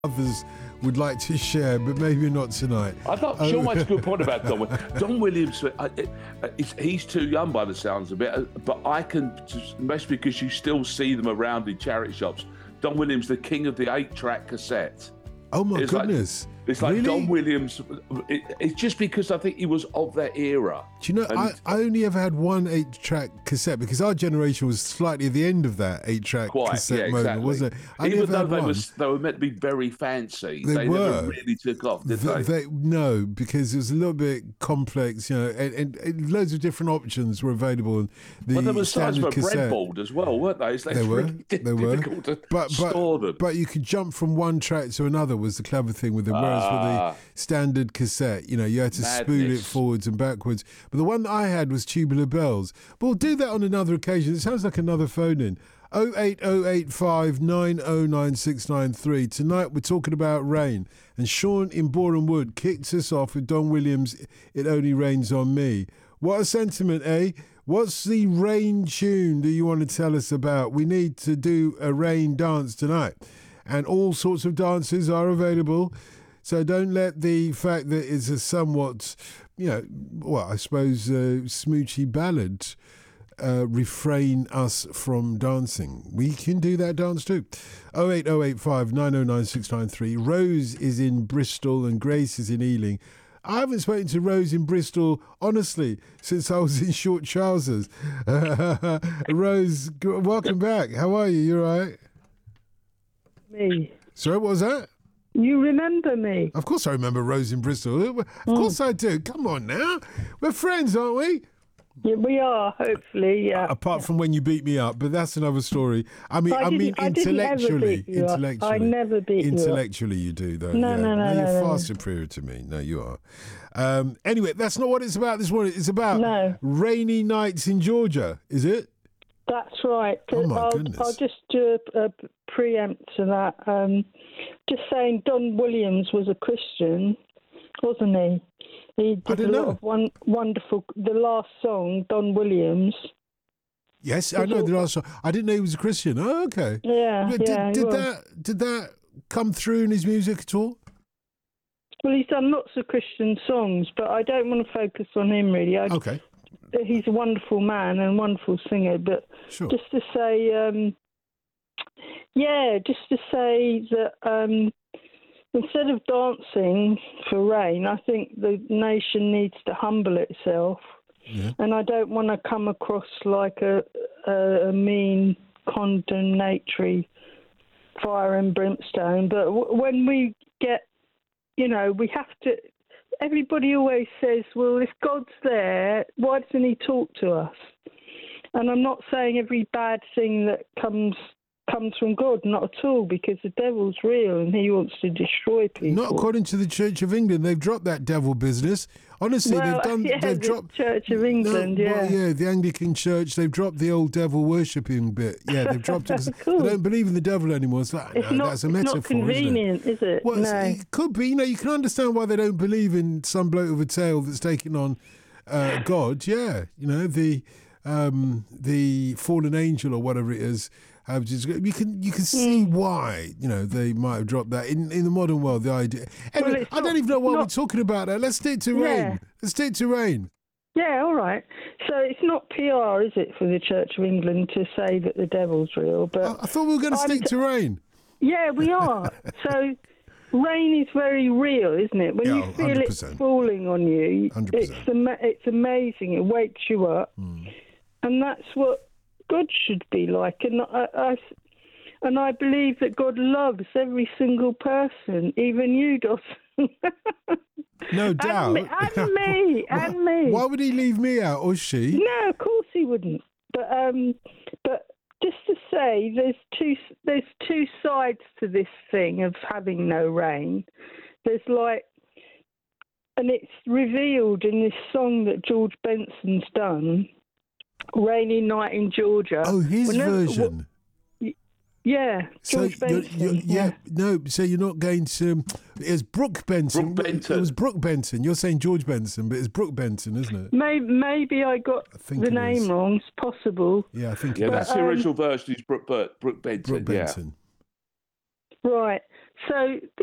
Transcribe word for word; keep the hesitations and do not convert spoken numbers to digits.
others would like to share, but maybe not tonight. I thought Oh. Sean makes a good point about Don. Don Williams, uh, uh, he's, he's too young by the sounds of it, uh, but I can, just, most because you still see them around in charity shops, Don Williams, the king of the eight-track cassette. Oh my It's goodness. Like, it's like Really? Don Williams, it, it's just because I think he was of that era. Do you know, And- I, I only ever had one eight-track cassette because our generation was slightly at the end of that eight-track Quite, cassette yeah, moment, exactly. wasn't it? I Even never though had they one. were, they were meant to be very fancy, They they, were. never really took off, did Th- they? they- no, because it was a little bit complex, you know, and, and, and loads of different options were available. The But there was size standard for a cassette, breadboard as well, weren't they? It's like They were. really They were. difficult to but, but, store them. But you could jump from one track to another was the clever thing with them. Whereas Ah. with the standard cassette, you know, you had to spool it Madness. forwards and backwards. But the one that I had was Tubular Bells. But we'll do that on another occasion. It sounds like another phone in. oh eight oh eight five nine oh nine six nine three. Tonight we're talking about rain. And Sean in Boreham Wood kicked us off with Don Williams, It Only Rains on Me. What a sentiment, eh? What's the rain tune that you want to tell us about? We need to do a rain dance tonight. And all sorts of dances are available. So don't let the fact that it's a somewhat, you know, well, I suppose, uh, smoochy ballad uh, refrain us from dancing. We can do that dance too. oh eight oh eight five nine oh nine six nine three. Rose is in Bristol and Grace is in Ealing. I haven't spoken to Rose in Bristol, honestly, since I was in short trousers. Rose, g- welcome back. How are you? You all right? Me. Sorry, what was that? You remember me? Of course I remember Rose in Bristol. Of course I do. Come on now. We're friends, aren't we? Yeah, we are, hopefully, yeah. Apart from when you beat me up, but that's another story. I mean, I I, mean, didn't- I didn't ever intellectually, beat you up. intellectually, I never beat you up. intellectually, you do though. No, yeah. no, no, You're no, no, far no. superior to me. No, you are. Um, anyway, that's not what it's about this morning. It's about No. rainy nights in Georgia. Is it? That's right. Oh, my I'll, goodness. I'll just do a, a preempt to that. Um, just saying, Don Williams was a Christian, wasn't he? He I did a didn't lot know. of one, wonderful. The last song, Don Williams. Yes, I know. The last song. I didn't know he was a Christian. Oh, okay. Yeah, Did, yeah. he did was. that did that come through in his music at all? Well, he's done lots of Christian songs, but I don't want to focus on him really. I, Okay, He's a wonderful man and wonderful singer, but sure. just to say, um, yeah, just to say that um, instead of dancing for rain, I think the nation needs to humble itself. Yeah. And I don't want to come across like a, a, a mean, condemnatory fire and brimstone. But w- when we get, you know, we have to. Everybody always says, well, if God's there, why doesn't he talk to us? And I'm not saying every bad thing that comes comes from God, not at all, because the devil's real and he wants to destroy people. Not according to the Church of England. They've dropped that devil business. Honestly, well, they've done. yeah, they've the dropped. Church of England, no, yeah. well, yeah, the Anglican Church. They've dropped the old devil worshipping bit. Yeah, they've dropped it 'cause Cool. they don't believe in the devil anymore. It's like It's no, not, that's a it's metaphor, not convenient, isn't it? is it? Well, it's- no. it could be. You know, you can understand why they don't believe in some bloke with a tail that's taking on uh, God. Yeah, you know the um, the fallen angel or whatever it is. Have just, you can you can see Hmm. why you know they might have dropped that in, in the modern world. The idea. Anyway, Well, it's I don't not- even know why not- we're talking about that. Let's stick to Yeah. rain. Let's stick to rain. Yeah, all right. So it's not P R, is it, for the Church of England to say that the devil's real? But I, I thought we were going to I'm stick t- to rain. yeah, we are. So rain is very real, isn't it? When Yeah, you feel one hundred it percent. falling on you, one hundred percent. it's ama- it's amazing. It wakes you up, and that's what God should be like. And I, I and I believe that God loves every single person, even you, Dawson. No doubt. And me, and me, and me. Why would he leave me out or she? No, of course he wouldn't. But um, but just to say, there's two there's two sides to this thing of having no rain. There's like, and it's revealed in this song that George Benson's done, "Rainy Night in Georgia." Oh, his Whenever- version. Yeah, So George you're, Benson. you're, yeah, no. So you're not going to. It's Brooke Benson. Brooke Benton. It was Brooke Benson. You're saying George Benson, but it's Brooke Benson, isn't it? Maybe, maybe I got I think the it name is. wrong. It's possible. Yeah, I think Yeah, it that's is. the um, original version. Is Brooke, Burt, Brooke Benton. Brooke yeah. Benson. Right. So